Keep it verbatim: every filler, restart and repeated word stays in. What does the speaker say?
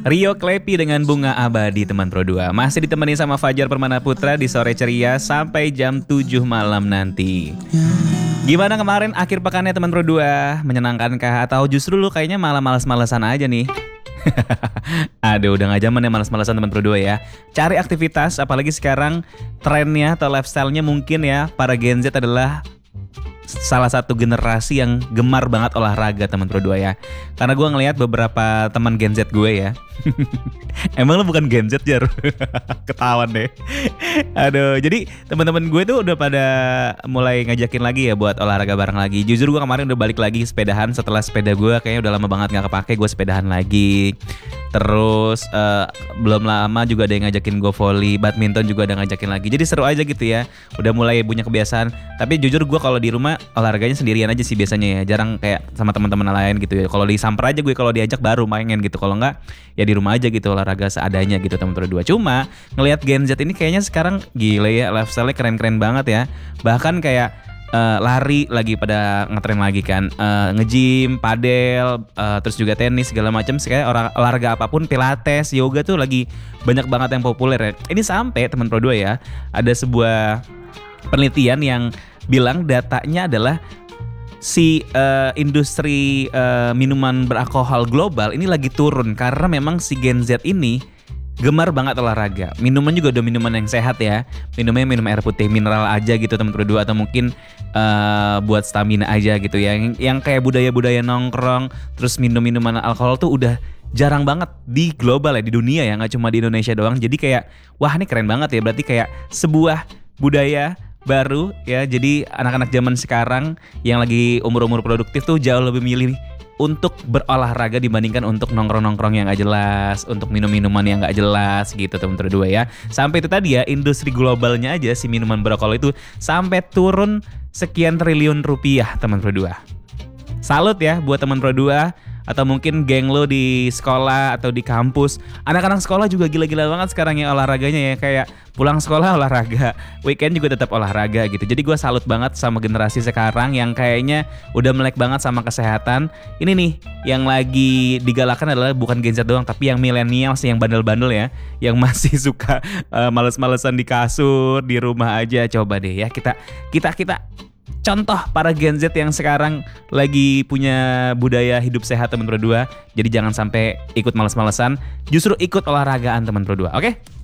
Rio Klepi dengan Bunga Abadi teman Pro dua. Masih ditemani sama Fajar Permana Putra di sore ceria sampai jam tujuh malam nanti. Gimana kemarin akhir pekannya teman Pro dua? Menyenangkankah atau justru lu kayaknya malah malas-malesan aja nih? Aduh, udah gak zaman ya malas-malesan teman Pro dua ya. Cari aktivitas, apalagi sekarang trennya atau lifestyle-nya mungkin ya para Gen Z adalah salah satu generasi yang gemar banget olahraga teman Pro dua ya. Karena gue ngelihat beberapa teman Gen Z gue ya. Emang lu bukan Gen Z, Jar? Ketahuan deh. Aduh, jadi teman-teman gue tuh udah pada mulai ngajakin lagi ya buat olahraga bareng lagi. Jujur gue kemarin udah balik lagi sepedahan setelah sepeda gue kayaknya udah lama banget gak kepake, gue sepedahan lagi. Terus uh, belum lama juga ada yang ngajakin gue volley, badminton juga ada ngajakin lagi. Jadi seru aja gitu ya. Udah mulai punya kebiasaan. Tapi jujur gue kalau di rumah olahraganya sendirian aja sih biasanya ya. Jarang kayak sama teman-teman lain gitu ya. Kalau disamper aja gue, kalau diajak baru main gitu. Kalau enggak ya di rumah aja gitu olahraga seadanya gitu teman Pro dua. Cuma ngelihat Gen Z ini kayaknya sekarang gila ya, lifestyle-nya keren-keren banget ya. Bahkan kayak Uh, lari lagi pada ngetren lagi kan, uh, nge-gym, padel, uh, terus juga tenis segala macam. Kayak orang olahraga apapun, pilates, yoga tuh lagi banyak banget yang populer ya. Ini sampai teman Pro dua ya, ada sebuah penelitian yang bilang datanya adalah si uh, industri uh, minuman beralkohol global ini lagi turun karena memang si Gen Z ini gemar banget olahraga. Minuman juga udah minuman yang sehat ya. Minumnya minum air putih mineral aja gitu teman Pro dua, atau mungkin uh, buat stamina aja gitu ya. Yang, yang kayak budaya-budaya nongkrong terus minum minuman alkohol tuh udah jarang banget di global ya, di dunia ya, nggak cuma di Indonesia doang. Jadi kayak wah ini keren banget ya. Berarti kayak sebuah budaya baru ya. Jadi anak-anak zaman sekarang yang lagi umur-umur produktif tuh jauh lebih milih untuk berolahraga dibandingkan untuk nongkrong-nongkrong yang gak jelas, untuk minum-minuman yang gak jelas gitu teman Pro dua ya. Sampai itu tadi ya, industri globalnya aja si minuman beralkohol itu sampai turun sekian triliun rupiah teman Pro dua. Salut ya buat teman Pro dua. Atau mungkin geng lo di sekolah atau di kampus. Anak-anak sekolah juga gila-gila banget sekarang ya olahraganya ya. Kayak pulang sekolah olahraga, weekend juga tetap olahraga gitu. Jadi gue salut banget sama generasi sekarang yang kayaknya udah melek banget sama kesehatan. Ini nih yang lagi digalakan adalah bukan Gen Z doang, tapi yang milenial sih, yang bandel-bandel ya, yang masih suka uh, males-malesan di kasur, di rumah aja. Coba deh ya kita kita kita contoh para Gen Z yang sekarang lagi punya budaya hidup sehat teman Pro dua. Jadi jangan sampai ikut males-malesan, justru ikut olahragaan teman Pro dua. Oke?